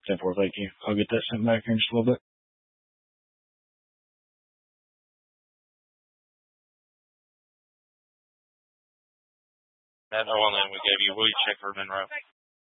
10-4, thank you. I'll get that sent back here in just a little bit. That OLN we gave you, will you check for Monroe?